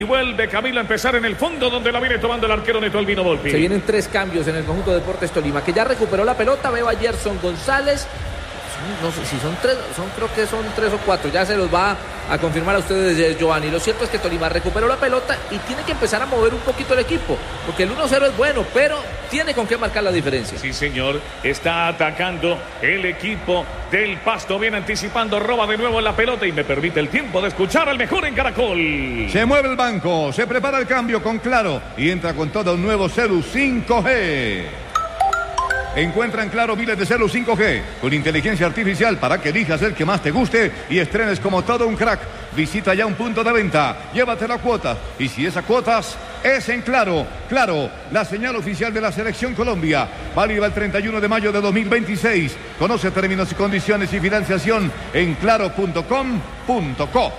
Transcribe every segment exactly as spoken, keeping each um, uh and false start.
Y vuelve Camilo a empezar en el fondo donde la viene tomando el arquero Neto Albino Volpi. Se vienen tres cambios en el conjunto de Deportes Tolima, que ya recuperó la pelota. Veo a Gerson González. No sé si son tres, son, creo que son tres o cuatro. Ya se los va a confirmar a ustedes, Giovanni. Lo cierto es que Tolima recuperó la pelota y tiene que empezar a mover un poquito el equipo, porque el uno cero es bueno, pero tiene con qué marcar la diferencia. Sí, señor. Está atacando el equipo del Pasto. Viene anticipando, roba de nuevo la pelota y me permite el tiempo de escuchar al mejor en Caracol. Se mueve el banco, se prepara el cambio con Claro y entra con todo un nuevo Celu cinco G. Encuentra en Claro miles de Celu cinco G con inteligencia artificial para que elijas el que más te guste y estrenes como todo un crack. Visita ya un punto de venta, llévate la cuota y si esas cuotas es en Claro. Claro, la señal oficial de la Selección Colombia. Válida el treinta y uno de mayo de dos mil veintiséis. Conoce términos y condiciones y financiación en claro punto com punto co.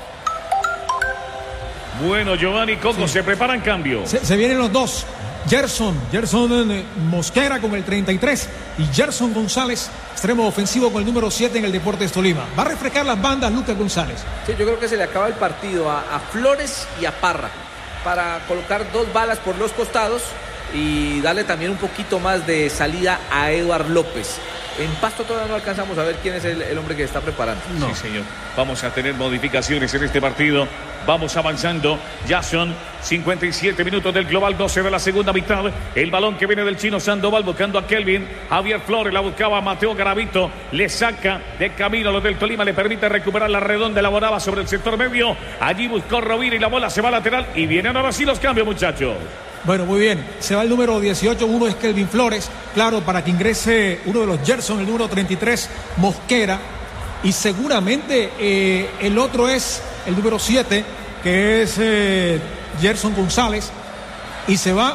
Bueno, Giovanni, Coco, sí. Se preparan cambios. Se, se vienen los dos. Gerson, Gerson eh, Mosquera con el treinta y tres y Gerson González, extremo ofensivo con el número siete en el Deportes Tolima. Va a refrescar las bandas Lucas González. Sí, yo creo que se le acaba el partido a, a Flores y a Parra para colocar dos balas por los costados y darle también un poquito más de salida a Eduard López. En Pasto todavía no alcanzamos a ver quién es el, el hombre que está preparando. No. Sí, señor. Vamos a tener modificaciones en este partido. Vamos avanzando. Ya son cincuenta y siete minutos del global, doce de la segunda mitad. El balón que viene del chino Sandoval buscando a Kelvin. Javier Flores la buscaba a Mateo Garavito. Le saca de camino a los del Tolima. Le permite recuperar la redonda. Elaboraba sobre el sector medio. Allí buscó Rovira y la bola se va lateral. Y vienen ahora sí los cambios, muchachos. Bueno, muy bien. Se va el número dieciocho, uno es Kelvin Flores. Claro, para que ingrese uno de los Gerson, el número treinta y tres, Mosquera. Y seguramente eh, el otro es el número siete, que es eh, Gerson González. Y se va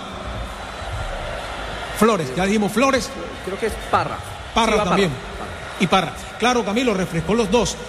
Flores, ya dijimos Flores. Creo que es Parra. Parra sí, también. Parra. Y Parra. Claro, Camilo, refrescó los dos.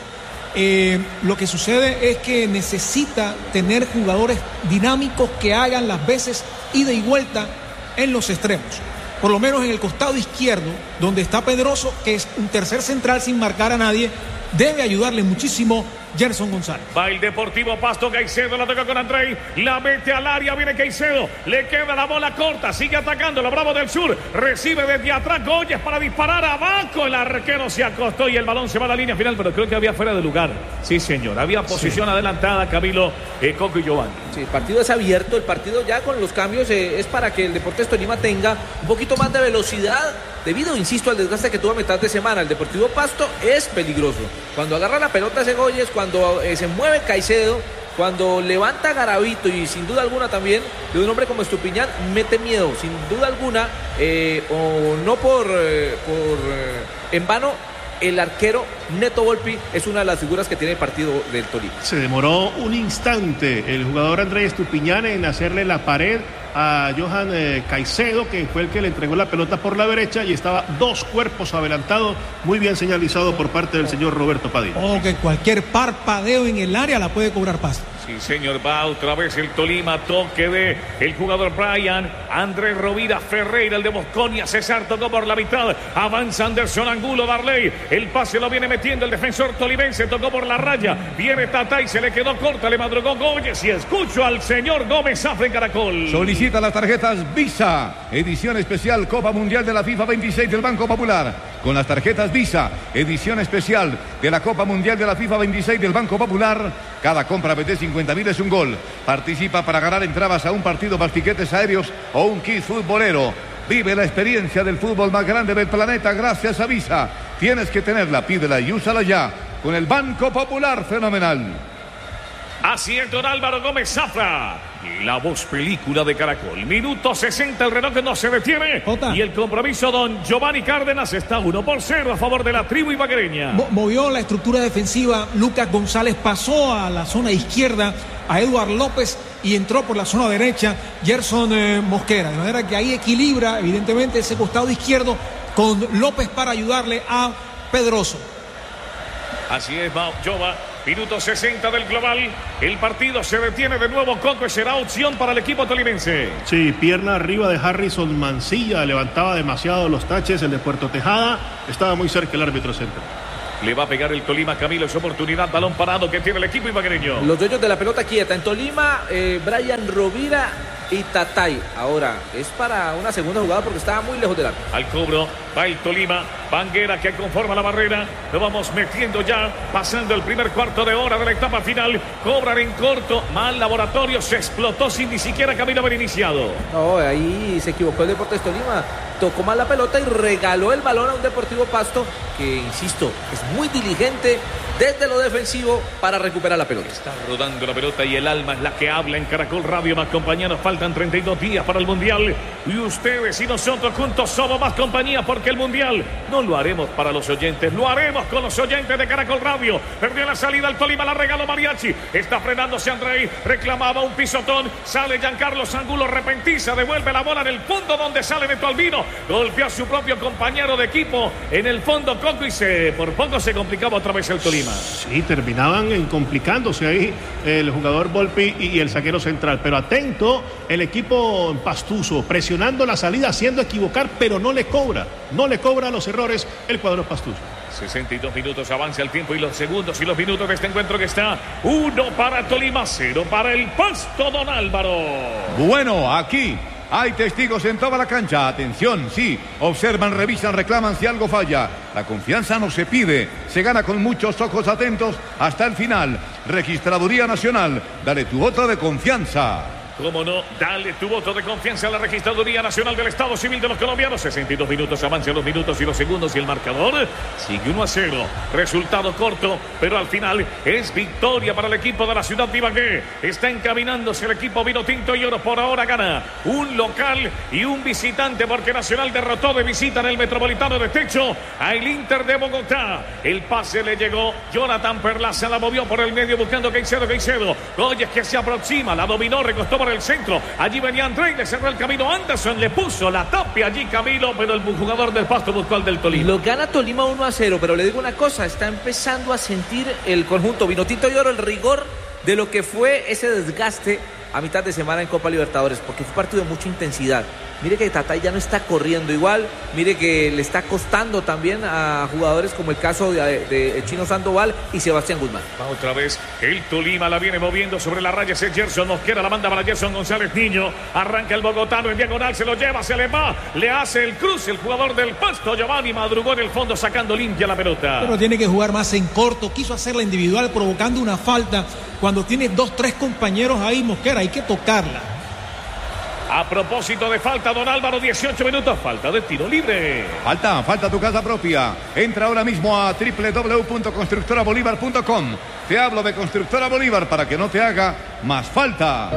Eh, lo que sucede es que necesita tener jugadores dinámicos que hagan las veces ida y vuelta en los extremos. Por lo menos en el costado izquierdo, donde está Pedroso, que es un tercer central sin marcar a nadie, debe ayudarle muchísimo Gerson González. Va el Deportivo Pasto. Caicedo la toca con Andrei, la mete al área, viene Caicedo, le queda la bola corta, sigue atacando los Bravos del Sur, recibe desde atrás Goyes para disparar abajo, el arquero se acostó y el balón se va a la línea final, pero creo que había fuera de lugar. Sí, señor, había posición sí. adelantada, Camilo, eh, Coco y Giovanni. Sí, el partido es abierto, el partido ya con los cambios eh, es para que el Deportes Tolima tenga un poquito más de velocidad, debido, insisto, al desgaste que tuvo a mitad de semana. El Deportivo Pasto es peligroso. Cuando agarra la pelota ese Goyes, cuando eh, se mueve Caicedo, cuando levanta Garavito y sin duda alguna también de un hombre como Estupiñán, mete miedo, sin duda alguna, eh, o no por, eh, por eh, en vano. El arquero Neto Volpi es una de las figuras que tiene el partido del Tolima. Se demoró un instante el jugador Andrés Estupiñán en hacerle la pared a Johan eh, Caicedo, que fue el que le entregó la pelota por la derecha y estaba dos cuerpos adelantados, muy bien señalizado por parte del señor Roberto Padilla. O que cualquier parpadeo en el área la puede cobrar Pasto. Sí, señor, va otra vez el Tolima, toque de el jugador Brian, Andrés Rovira, Ferreira, el de Mosconia, César tocó por la mitad, avanza Anderson Angulo, Darley, el pase lo viene metiendo el defensor tolimense, tocó por la raya, viene Tatay, se le quedó corta, le madrugó Gómez y escucho al señor Gómez Zafra en Caracol. Solicita las tarjetas Visa, edición especial Copa Mundial de la FIFA veintiséis del Banco Popular. Con las tarjetas Visa, edición especial de la Copa Mundial de la FIFA veintiséis del Banco Popular, cada compra B T cincuenta mil es un gol. Participa para ganar entradas a un partido más tiquetes aéreos o un kit futbolero. Vive la experiencia del fútbol más grande del planeta gracias a Visa. Tienes que tenerla, pídela y úsala ya. Con el Banco Popular, fenomenal. Así es, don Álvaro Gómez Zafra, la voz película de Caracol. Minuto sesenta, el reloj no se detiene. Jota. Y el compromiso, don Giovanni Cárdenas, está uno por cero a favor de la tribu ibaguereña. Mo movió la estructura defensiva. Lucas González pasó a la zona izquierda a Eduard López y entró por la zona derecha Gerson eh, Mosquera. De manera que ahí equilibra, evidentemente, ese costado izquierdo con López para ayudarle a Pedroso. Así es, Jova. Minuto sesenta del global. El partido se detiene de nuevo. Coco, será opción para el equipo tolimense. Sí, pierna arriba de Harrison Mancilla. Levantaba demasiado los taches el de Puerto Tejada. Estaba muy cerca el árbitro central. Le va a pegar el Tolima, Camilo, es oportunidad, balón parado que tiene el equipo ibaguereño. Los dueños de la pelota quieta en Tolima, eh, Brian Rovira y Tatay. Ahora, es para una segunda jugada porque estaba muy lejos del arco. Al cobro va el Tolima, Banguera que conforma la barrera. Lo vamos metiendo ya, pasando el primer cuarto de hora de la etapa final. Cobran en corto, mal Laboratorio, se explotó sin ni siquiera Camilo haber iniciado. No, ahí se equivocó el Deportes Tolima. Tocó mal la pelota y regaló el balón a un Deportivo Pasto que, insisto, es muy diligente desde lo defensivo para recuperar la pelota. Está rodando la pelota y el alma es la que habla en Caracol Radio. Más compañeros, faltan treinta y dos días para el Mundial. Y ustedes y nosotros juntos somos más compañía porque el Mundial no lo haremos para los oyentes, lo haremos con los oyentes de Caracol Radio. Perdió la salida el Tolima, la regaló Mariachi. Está frenándose Andrei, reclamaba un pisotón. Sale Giancarlo Angulo, repentiza, devuelve la bola en el fondo donde sale Neto Albino. Golpeó a su propio compañero de equipo en el fondo Coco y se, por poco se complicaba otra vez el Tolima. Sí, terminaban en complicándose ahí el jugador Volpi y el saquero central. Pero atento, el equipo pastuso, presionando la salida, haciendo equivocar, pero no le cobra. No le cobra los errores el cuadro pastuso. sesenta y dos minutos, avanza el tiempo y los segundos y los minutos de este encuentro que está uno para Tolima, cero para el Pasto, don Álvaro. Bueno, aquí hay testigos en toda la cancha. Atención, sí, observan, revisan, reclaman si algo falla. La confianza no se pide, se gana con muchos ojos atentos hasta el final. Registraduría Nacional, dale tu voto de confianza. Cómo no, dale tu voto de confianza a la Registraduría Nacional del Estado Civil de los Colombianos. sesenta y dos minutos, avanzan los minutos y los segundos y el marcador sigue uno a cero. Resultado corto, pero al final es victoria para el equipo de la ciudad de Ibagué. Está encaminándose el equipo vino tinto y oro. Por ahora gana un local y un visitante porque Nacional derrotó de visita en el Metropolitano de Techo a el Inter de Bogotá. El pase le llegó, Jonathan Perlaza la movió por el medio buscando Caicedo, Caicedo. Goyes que se aproxima, la dominó, recostó por el centro. Allí venía André, le cerró el camino Anderson, le puso la tapia allí Camilo, pero el jugador del Pasto buscó al del Tolima. Lo gana Tolima uno a cero, pero le digo una cosa, está empezando a sentir el conjunto vinotinto y oro el rigor de lo que fue ese desgaste a mitad de semana en Copa Libertadores, porque fue un partido de mucha intensidad. Mire que Tatay ya no está corriendo igual, mire que le está costando también a jugadores como el caso de, de, de Chino Sandoval y Sebastián Guzmán. Va otra vez, el Tolima la viene moviendo sobre la raya, ese Gerson Mosquera la manda para Gerson González Niño, arranca el bogotano en diagonal, se lo lleva, se le va, le hace el cruce el jugador del Pasto, Giovanni madrugó en el fondo sacando limpia la pelota. Pero tiene que jugar más en corto, quiso hacerla individual provocando una falta, cuando tiene dos, tres compañeros ahí Mosquera, hay que tocarla. A propósito de falta, don Álvaro, dieciocho minutos, falta de tiro libre. Falta, falta tu casa propia. Entra ahora mismo a doble u doble u doble u punto constructora bolívar punto com. Te hablo de Constructora Bolívar para que no te haga más falta.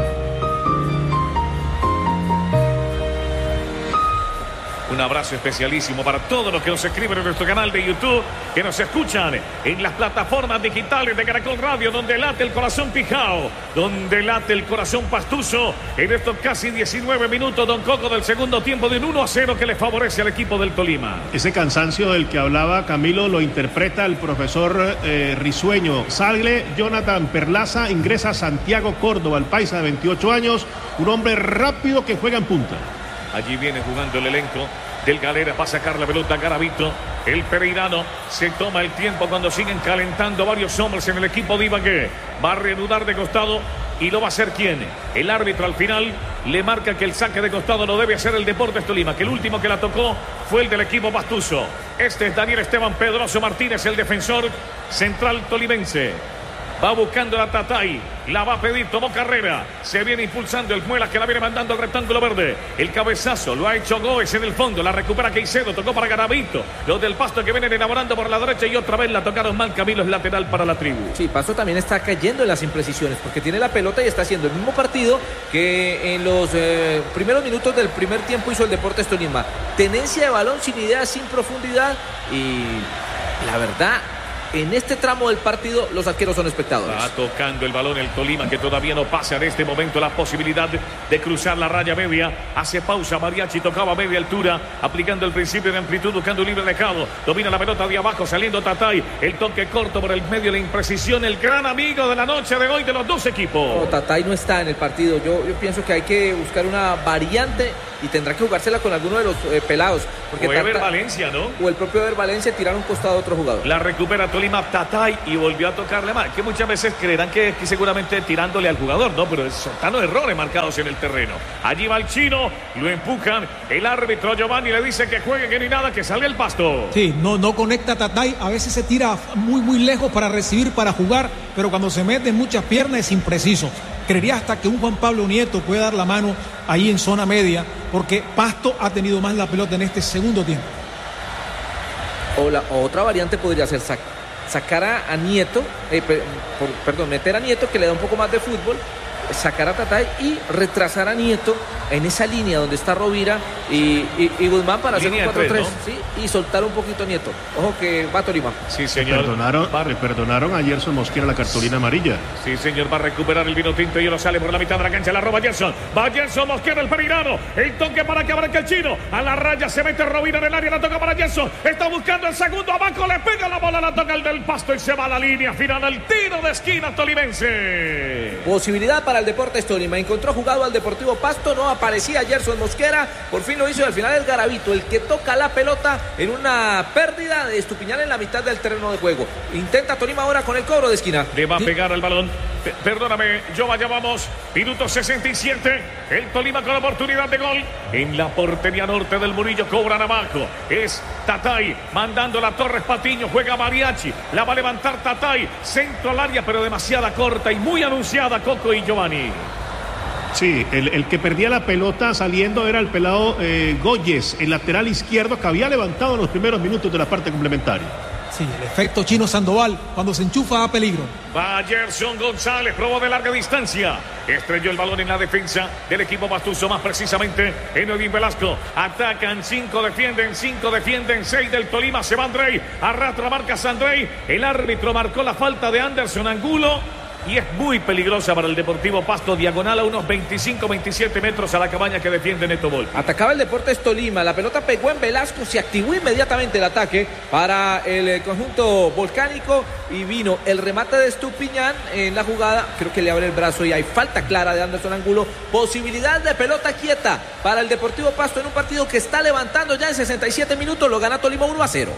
Un abrazo especialísimo para todos los que nos escriben en nuestro canal de YouTube, que nos escuchan en las plataformas digitales de Caracol Radio, donde late el corazón pijao, donde late el corazón pastuso. En estos casi diecinueve minutos, don Coco, del segundo tiempo, de un uno a cero que le favorece al equipo del Tolima. Ese cansancio del que hablaba Camilo lo interpreta el profesor eh, Risueño. Sale Jonathan Perlaza, ingresa Santiago Córdoba, el paisa de veintiocho años, un hombre rápido que juega en punta. Allí viene jugando el elenco del Galera para sacar la pelota Garavito. El pereirano se toma el tiempo cuando siguen calentando varios hombres en el equipo de Ibagué. Va a reanudar de costado y lo va a hacer ¿quién? El árbitro al final le marca que el saque de costado lo debe hacer el Deportes Tolima, que el último que la tocó fue el del equipo pastuso. Este es Daniel Esteban Pedroso Martínez, el defensor central tolimense. Va buscando la Tatay, la va a pedir, tomó carrera, se viene impulsando el Muelas que la viene mandando al rectángulo verde. El cabezazo lo ha hecho Gómez en el fondo, la recupera Caicedo, tocó para Garavito. Los del Pasto que vienen elaborando por la derecha y otra vez la tocaron mal, Camilo es lateral para la tribu. Sí, Pasto también está cayendo en las imprecisiones porque tiene la pelota y está haciendo el mismo partido que en los eh, primeros minutos del primer tiempo hizo el Deportes Tolima. Tenencia de balón sin idea, sin profundidad y la verdad... En este tramo del partido los arqueros son espectadores. Va tocando el balón el Tolima que todavía no pasa en este momento la posibilidad de cruzar la raya media. Hace pausa Mariachi, tocaba a media altura, aplicando el principio de amplitud, buscando un libre dejado. Domina la pelota de abajo, saliendo Tatay. El toque corto por el medio, la imprecisión. El gran amigo de la noche de hoy de los dos equipos. No, Tatay no está en el partido. Yo, yo pienso que hay que buscar una variante y tendrá que jugársela con alguno de los eh, pelados. Porque o Ever Tata, Valencia, ¿no? O el propio Ever Valencia tirar un costado a otro jugador. La recupera Tolima, Tatay, y volvió a tocarle mal. Que muchas veces creerán que, que seguramente tirándole al jugador, ¿no? Pero son errores marcados en el terreno. Allí va el chino, lo empujan. El árbitro Giovanni le dice que juegue, que ni nada, que salga el pasto. Sí, no, no conecta Tatay. A veces se tira muy, muy lejos para recibir, para jugar, pero cuando se mete en muchas piernas es impreciso. Creería hasta que un Juan Pablo Nieto puede dar la mano ahí en zona media, porque Pasto ha tenido más la pelota en este segundo tiempo. O, la, o otra variante podría ser sac, sacar a, a Nieto, eh, per, por, perdón, meter a Nieto, que le da un poco más de fútbol, sacar a Tatay y retrasar a Nieto en esa línea donde está Rovira y, y, y Guzmán para línea hacer un cuatro tres, ¿no? ¿Sí? Y soltar un poquito a Nieto. Ojo que va Tolima. Sí, señor. Le perdonaron, le perdonaron a Gerson Mosquera la cartulina amarilla. Sí, señor, va a recuperar el vino tinto y lo sale por la mitad de la cancha, la roba Gerson. Va Gerson Mosquera, el peregrino. El toque para que abarque el chino. A la raya se mete Rovira en el área, la toca para Gerson. Está buscando el segundo, abajo le pega la bola, la toca el del Pasto y se va a la línea final. El tiro de esquina tolimense. Posibilidad para el Deportes Tolima. Encontró jugado al Deportivo Pasto, no aparecía Gerson Mosquera, por fin lo hizo y al final es Garavito el que toca la pelota en una pérdida de Estupiñán en la mitad del terreno de juego. Intenta Tolima ahora con el cobro de esquina. Le va a pegar al balón. P- perdóname, yo vaya, vamos. Minuto sesenta y siete. El Tolima con oportunidad de gol. En la portería norte del Murillo cobran abajo. Es Tatay mandando la Torres Patiño. Juega Mariachi. La va a levantar Tatay. Centro al área, pero demasiada corta y muy anunciada Coco y Giovanni. Sí, el, el que perdía la pelota saliendo era el pelado eh, Goyes, el lateral izquierdo que había levantado en los primeros minutos de la parte complementaria. Sí, el efecto Chino Sandoval, cuando se enchufa a peligro. Va Gerson González, probó de larga distancia. Estrelló el balón en la defensa del equipo pastuso, más precisamente en Edwin Velasco. Atacan, cinco defienden, cinco defienden, seis del Tolima. Se va Andrei, arrastra marca Andrei. El árbitro marcó la falta de Anderson Angulo. Y es muy peligrosa para el Deportivo Pasto, diagonal a unos veinticinco, veintisiete metros a la cabaña que defiende Neto Volpi. Atacaba el Deportes Tolima, la pelota pegó en Velasco, se activó inmediatamente el ataque para el conjunto volcánico y vino el remate de Estupiñán en la jugada, creo que le abre el brazo y hay falta clara de Anderson Angulo. Posibilidad de pelota quieta para el Deportivo Pasto en un partido que está levantando ya en sesenta y siete minutos, lo gana Tolima uno a cero.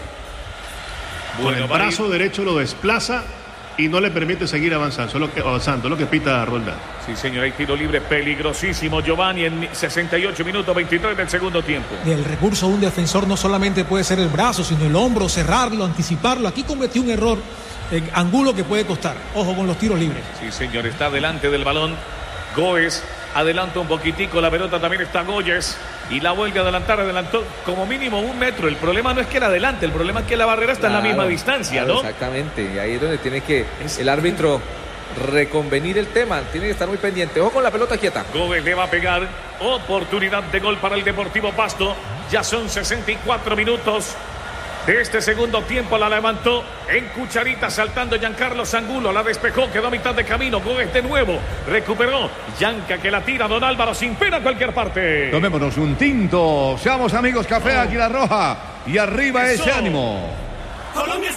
Con el brazo derecho lo desplaza y no le permite seguir avanzando, lo que, avanzando, lo que pita Roldán. Sí, señor, hay tiro libre peligrosísimo, Giovanni, en sesenta y ocho minutos, veintitrés del segundo tiempo. Y el recurso de un defensor no solamente puede ser el brazo, sino el hombro, cerrarlo, anticiparlo. Aquí cometió un error en Angulo que puede costar. Ojo con los tiros libres. Sí, señor, está delante del balón Goes, adelanta un poquitico, la pelota también está Goyes y la vuelve a adelantar, adelantó como mínimo un metro. El problema no es que la adelante, el problema es que la barrera está claro, en la misma distancia, claro, ¿no? Exactamente, y ahí es donde tiene que el árbitro reconvenir el tema, tiene que estar muy pendiente. Ojo con la pelota quieta. Goes le va a pegar, oportunidad de gol para el Deportivo Pasto, ya son sesenta y cuatro minutos de este segundo tiempo. La levantó en cucharita saltando Giancarlo Angulo, la despejó, quedó a mitad de camino. Goes de nuevo, recuperó Gianca que la tira Don Álvaro sin pena a cualquier parte. Tomémonos un tinto, seamos amigos, café oh. Águila Roja y arriba Eso. Ese ánimo. Colombia.